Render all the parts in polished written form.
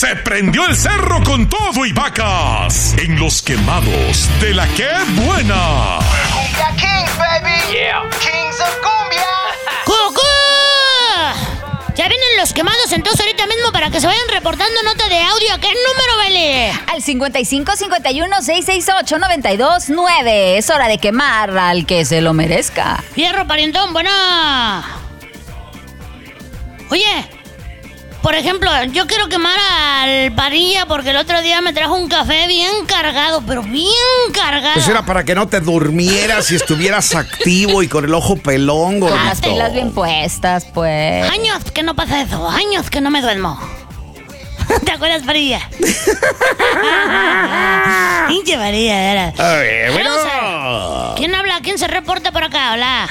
Se prendió el cerro con todo y vacas en los quemados de la que buena. Cumbia Kings, baby. Yeah. Kings of Cumbia. ¡Cucú! Ya vienen los quemados, entonces ahorita mismo para que se vayan reportando nota de audio. ¿A qué número, vale? Al 55-51-668-92-9. Es hora de quemar al que se lo merezca. Fierro, parientón, buena. Oye, por ejemplo, yo quiero quemar al Parilla porque el otro día me trajo un café bien cargado, pero bien cargado. Pues era para que no te durmieras y estuvieras activo y con el ojo pelón, gordito. Con las pilas bien puestas, pues. Años que no pasa eso, años que no me duermo. ¿Te acuerdas, Parilla? Pinche Parilla, era. A ver, bueno. ¿Quién habla? ¿ Quién se reporta por acá? Hola.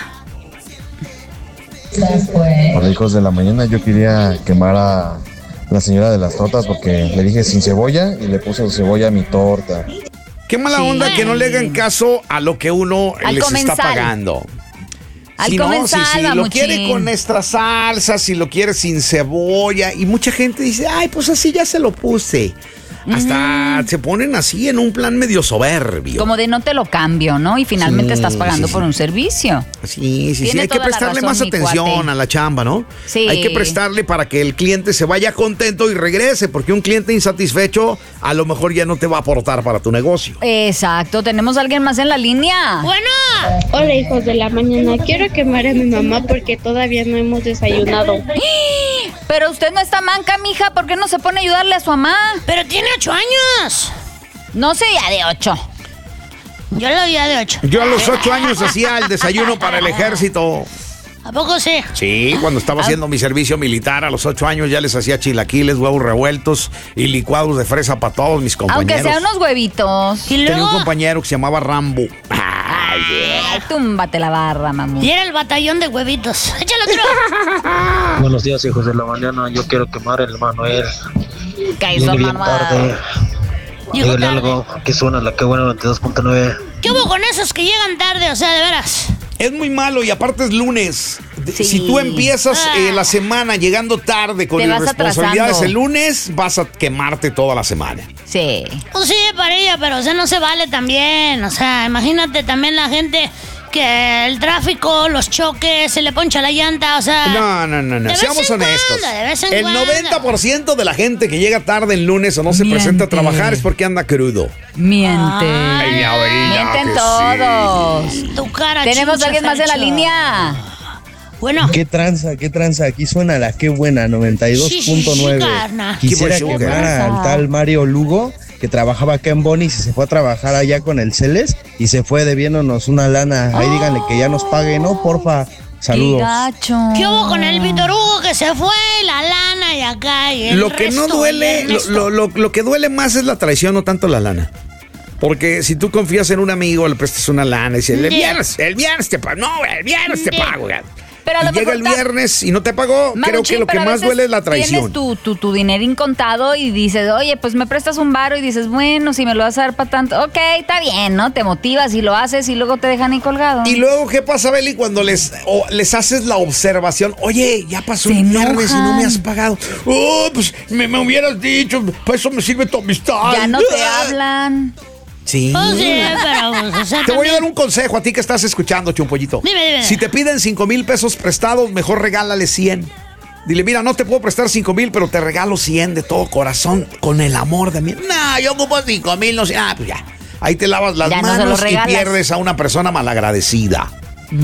Hola, hijos de la mañana, yo quería quemar a la señora de las tortas porque le dije sin cebolla y le puse cebolla a mi torta. Qué mala onda que no le hagan caso a lo que uno les está pagando. Si lo quiere con nuestra salsa, si lo quiere sin cebolla, y mucha gente dice, ay, pues así ya se lo puse. Hasta se ponen así en un plan medio soberbio. Como de no te lo cambio, ¿no? Y finalmente estás pagando por un servicio. Sí. Hay que prestarle más atención a la chamba, ¿no? Sí. Hay que prestarle para que el cliente se vaya contento y regrese, porque un cliente insatisfecho a lo mejor ya no te va a aportar para tu negocio. Exacto. ¿Tenemos a alguien más en la línea? ¡Bueno! Hola, hijos de la mañana. Quiero quemar a mi mamá porque todavía no hemos desayunado. Pero usted no está manca, mija. ¿Por qué no se pone a ayudarle a su mamá? Pero tiene 8 años. No sé, ya de 8. Yo lo veía de 8. Yo a los 8 años hacía el desayuno para el ejército. ¿A poco sí? Sí, cuando estaba haciendo mi servicio militar a los 8 años ya les hacía chilaquiles, huevos revueltos y licuados de fresa para todos mis compañeros. Aunque sean unos huevitos. ¿Y luego? Tenía un compañero que se llamaba Rambo. Ay, túmbate la barra, mamú. Y era el batallón de huevitos. ¡Échale otro! Buenos días, hijos de la mañana. Yo quiero quemar el Manuel. ¿Qué hizo, Viene bien mamá? tarde. Dígale algo que suena la que buena 92.9. ¿Qué hubo con esos que llegan tarde? O sea, de veras. Es muy malo y aparte es lunes. Sí. Si tú empiezas la semana llegando tarde con Te vas responsabilidades atrasando. el lunes, vas a quemarte toda la semana. Sí. Pues sí, Parilla, pero o sea, no se vale también. O sea, imagínate también la gente que el tráfico, los choques, se le poncha la llanta, o sea... No. Seamos honestos. De vez en El cuando. 90% de la gente que llega tarde el lunes o no se presenta a trabajar es porque anda crudo. Miente. Ay, Aurelina, Mienten que todos. Tu cara, ¿Tenemos chincha, a alguien más en la Fercho. línea? Bueno. ¿Qué tranza? Aquí suena la que buena 92.9. carna. Quisiera Qué quemar buena. al tal Mario Lugo, que trabajaba acá en Bonis y se fue a trabajar allá con el Celes y se fue debiéndonos una lana. Ahí díganle que ya nos pague, ¿no? Porfa. Saludos. Qué gacho. ¿Qué hubo con el Víctor Hugo que se fue, la lana y acá y el Lo que no resto, duele, el Ernesto? lo que duele más es la traición, no tanto la lana. Porque si tú confías en un amigo, le prestas una lana y dices, el viernes te pago. No, el viernes te pago. Pero a lo Y llega mejor el viernes y no te pagó, creo que lo que más duele es la traición. Tienes tu dinerín contado y dices, oye, pues me prestas un varo y dices, bueno, si me lo vas a dar para tanto, ok, está bien, ¿no? Te motivas y lo haces y luego te dejan ahí colgado. Y luego, ¿qué pasa, Beli, cuando les haces la observación? Oye, ya pasó Se el viernes y no me enojan. has pagado. Oh, pues me hubieras dicho, para eso me sirve tu amistad. Ya no te hablan. Sí. Pues sí, pero, o sea, Te voy a dar también- un consejo a ti que estás escuchando, Chumpollito. Dime. Si te piden 5,000 pesos prestados, mejor regálale 100. Dile, mira, no te puedo prestar 5,000, pero te regalo 100 de todo corazón, con el amor de mí. No, yo ocupo 5,000, no sé. Ah, pues ya. Ahí te lavas las Ya no se manos los y regalas. pierdes a una persona malagradecida.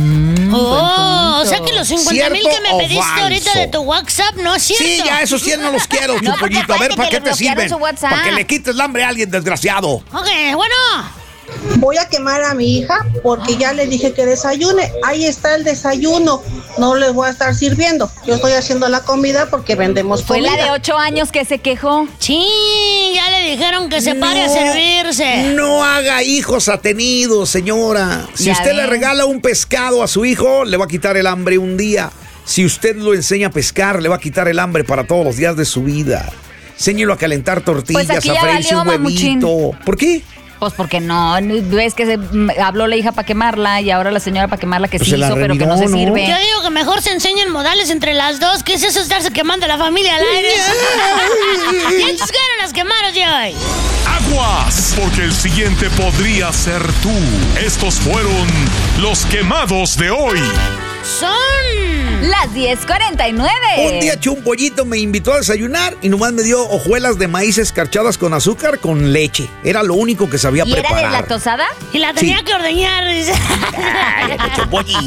Oh, o sea que los 50,000 que ¿Cierto o me pediste falso? ahorita de tu WhatsApp no es cierto. Sí, ya esos 100 no los quiero, No, Chumpollito. porque A ver, ¿para acuérdate qué que te le bloquearon sirven? su WhatsApp. Para que le quites el hambre a alguien, desgraciado. Ok, bueno. Voy a quemar a mi hija porque ya le dije que desayune. Ahí está el desayuno. No les voy a estar sirviendo. Yo estoy haciendo la comida porque vendemos Fue comida. la de 8 años que se quejó. Sí, ya le dijeron que se pare a servirse. No haga hijos atenidos, señora. Si Ya usted le ven. regala un pescado a su hijo, le va a quitar el hambre un día. Si usted lo enseña a pescar, le va a quitar el hambre para todos los días de su vida. Enséñelo a calentar tortillas, Pues aquí a ya freírse un valió, huevito. ¿Por qué? Pues porque no, ves que habló la hija para quemarla y ahora la señora para quemarla que Pues sí se la hizo, pero que no remigó, se ¿no? sirve. Yo digo que mejor se enseñen modales entre las dos. ¿Qué es eso estarse quemando a la familia al aire? Y estos fueron los quemados de hoy. Aguas, porque el siguiente podría ser tú. Estos fueron los quemados de hoy. Son las 10:49. Un día Chumpollito me invitó a desayunar y nomás me dio hojuelas de maíz escarchadas con azúcar con leche. Era lo único que sabía preparar. ¿Y era deslactosada? Y la tenía que ordeñar. Chumpollito.